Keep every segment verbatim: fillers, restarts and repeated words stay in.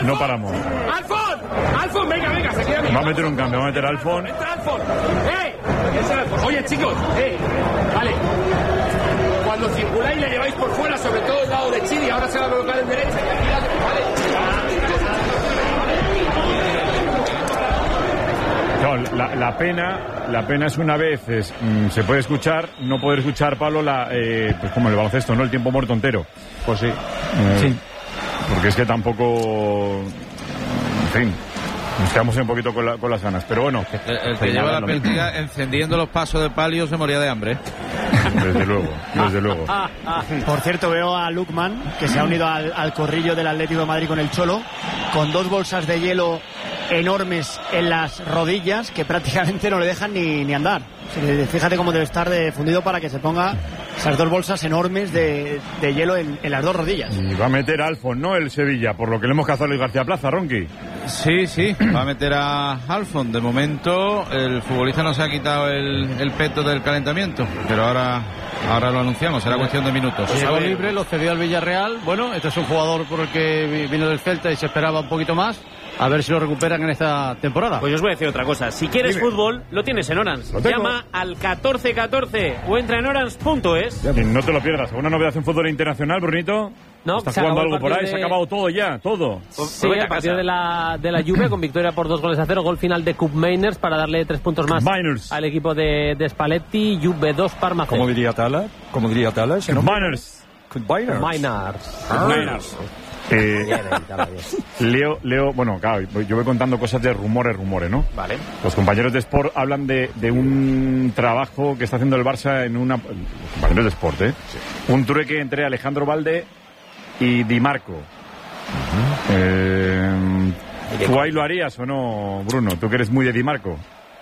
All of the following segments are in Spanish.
no paramos. ¡Alfon! ¡Alfon! Venga, venga, se queda bien. Va a meter un cambio, va a meter Alfon. ¡Entra Alfon! ¡Eh! Ese Alfon. Oye, chicos, eh. Vale. Cuando circuláis le lleváis por fuera, sobre todo el lado de Chiri, ahora se va a colocar en derecha. Y aquí la... Vale. No, la, la pena, la pena es una vez es, mm, se puede escuchar, no poder escuchar, Pablo, la, eh, pues como el baloncesto, ¿no? El tiempo muerto entero. Pues sí. Eh, sí. Porque es que tampoco, en fin, nos quedamos un poquito con, la, con las ganas, pero bueno. El, el que lleva la pelotilla encendiendo los pasos de palio se moría de hambre. Desde luego, desde luego. Por cierto, veo a Lukman, que se ha unido al, al corrillo del Atlético de Madrid con el Cholo, con dos bolsas de hielo enormes en las rodillas que prácticamente no le dejan ni, ni andar. Fíjate cómo debe estar de fundido para que se ponga esas dos bolsas enormes de, de hielo en, en las dos rodillas. Y va a meter a Alfon, ¿no? El Sevilla, por lo que le hemos cazado a Luis García Plaza, Ronqui. Sí, sí, va a meter a Alfon. De momento el futbolista no se ha quitado el, el peto del calentamiento, pero ahora ahora lo anunciamos, será cuestión de minutos. Pues llegó libre, lo cedió al Villarreal. Bueno, este es un jugador por el que vino del Celta y se esperaba un poquito más. A ver si lo recuperan en esta temporada. Pues os voy a decir otra cosa. Si quieres Dime. fútbol, lo tienes en Orange. Llama al catorce catorce o entra en orange punto es. Y no te lo pierdas. ¿Alguna novedad en fútbol internacional, Brunito? No, ¿Estás se jugando acabó el algo por ahí? partido Se ha de- acabado todo ya, todo. Sí, a partir de la, de la Juve, con victoria por dos goles a cero, gol final de Cup Mainers para darle tres puntos más Miners. al equipo de, de Spalletti. Juve dos, Parma cero. ¿Cómo diría Tala? ¿Cómo diría Tala? ese nombre? Miners. Miners. Miners. Miners. Eh, Leo, Leo, bueno, claro, yo voy contando cosas de rumores, rumores, ¿no? Vale. Los compañeros de Sport hablan de, de un trabajo que está haciendo el Barça en una... Los compañeros de Sport, ¿eh? Sí. Un trueque entre Alejandro Valde y Di Marco. Uh-huh. eh, ¿Tú ahí lo harías o no, Bruno? ¿Tú que eres muy de Di Marco?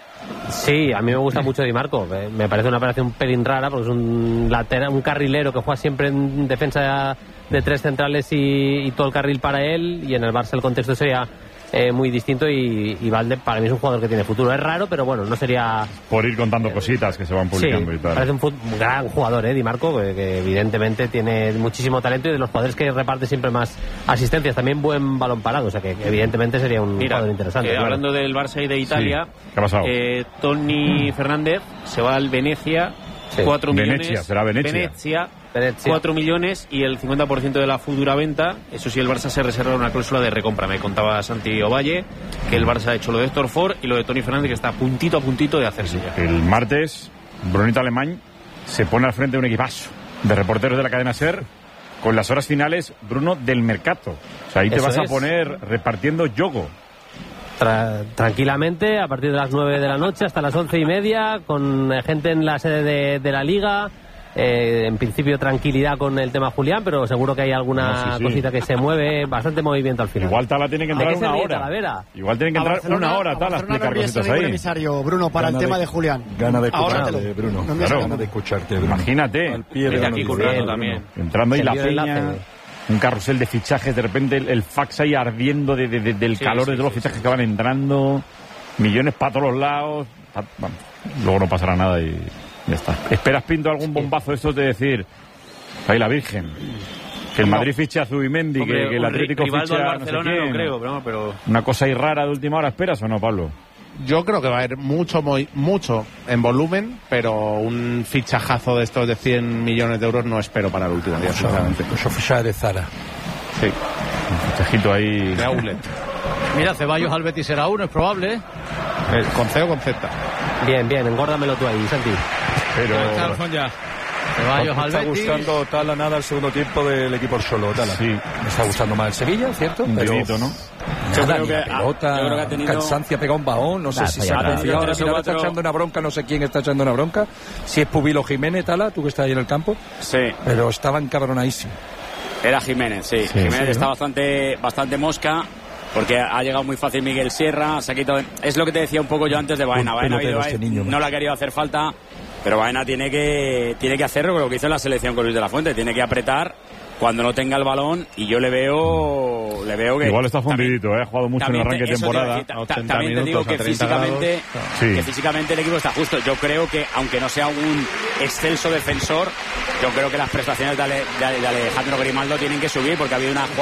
Sí, a mí me gusta mucho Di Marco. Me parece una operación un pelín rara porque es un lateral, un carrilero que juega siempre en defensa de tres centrales y, y todo el carril para él, y en el Barça el contexto sería eh, muy distinto y, y Valde para mí es un jugador que tiene futuro. Es raro, pero bueno, no sería... Por ir contando cositas que se van publicando sí, y tal. Parece un, fut... un gran jugador, ¿eh? Di Marco, que, que evidentemente tiene muchísimo talento y de los jugadores que reparte siempre más asistencias. También buen balón parado, o sea que evidentemente sería un Mira, jugador interesante. Eh, claro. Hablando del Barça y de Italia, sí. ¿Qué ha pasado? Eh, Tony Fernández se va al Venecia, sí. cuatro millones. Venecia, será Venecia. Venecia. cuatro millones y el cincuenta por ciento de la futura venta. Eso sí, el Barça se reserva una cláusula de recompra. Me contaba Santi Ovalle que el Barça ha hecho lo de Héctor Ford y lo de Tony Fernández, que está puntito a puntito de hacerse ya. El martes, Brunito Alemán se pone al frente de un equipazo de reporteros de la cadena SER con las horas finales, Bruno, del Mercato. O sea, ahí te Eso vas a es. poner repartiendo yogo. Tra- tranquilamente, a partir de las nueve de la noche hasta las once y media, con eh, gente en la sede de, de la Liga. Eh, en principio tranquilidad con el tema Julián, pero seguro que hay alguna no, sí, sí. cosita que se mueve, bastante movimiento al final. Igual Tala tiene que entrar ¿De qué se una ríe hora. Talavera? Igual tiene que entrar una hora, Tala, a explicar no cositas ningún ahí. emisario, Bruno, para Gana el tema de- de Julián. Gana de Ahórratelo. escucharte, Bruno. No me Claro. Gana de escucharte, Bruno. Imagínate. Al pie de Desde la aquí noticia, currando Bruno. también. Entrando ahí Se la vio el peña, enlace. un carrusel de fichajes, de repente el, el fax ahí ardiendo de, de- de- del Sí, calor sí, de todos los sí, fichajes sí. que van entrando, millones para todos los lados. Pa- bueno, luego no pasará nada y ya está. ¿Esperas, Pinto, algún bombazo de estos de decir, ahí la Virgen, que el No. Madrid fiche a Zubimendi, que, Hombre, que el un Atlético Rivaldo fiche al a no sé Barcelona quién? no creo, pero, pero... Una cosa ahí rara de última hora, ¿esperas o no, Pablo? Yo creo que va a haber mucho, muy, mucho en volumen, pero un fichajazo de estos de cien millones de euros no espero para el último día, sinceramente. Los oficiales de Zara. Sí, Un fichajito ahí. de outlet. Mira, Ceballos al Betis será uno, es probable. Eh, ¿Con C o con Z? Bien, bien, engórdamelo tú ahí, Santi. Pero Está Alfon ya. Ceballos Me al está Betis. gustando Tala nada el segundo tiempo del equipo solo, Tala. Sí. Me está gustando más el Sevilla, ¿cierto? un Pero dedito, ¿no? Yo creo creo que- que pelota, yo creo que ha tenido- cansancio, ha pegado un bajón, no sé Ah, si está se ha ya, confiado, ahora tres o mira, está cuatro- echando una bronca, no sé quién está echando una bronca, si es Pubilo Jiménez, Tala, tú que estás ahí en el campo, Sí, pero estaba encabronadísimo. era Jiménez, sí. Sí, Jiménez sí, está ¿no? bastante, bastante mosca. Porque ha llegado muy fácil Miguel Sierra, se ha quitado... Es lo que te decía un poco yo antes de Baena. Un Baena, ha pelotero habido- este niño, no le ha querido hacer falta, pero Baena tiene que, tiene que hacerlo con lo que hizo en la selección con Luis de la Fuente. Tiene que apretar cuando no tenga el balón, y yo le veo... Le veo que Igual está también- fundidito, ¿eh? Ha jugado mucho en el también arranque te- de eso te iba a temporada. decir, ta- ta- ochenta también te digo minutos que a treinta físicamente, Sí. que físicamente el equipo está justo. Yo creo que, aunque no sea un excelso defensor, yo creo que las prestaciones de, Ale- de- de Alejandro Grimaldo tienen que subir, porque ha habido una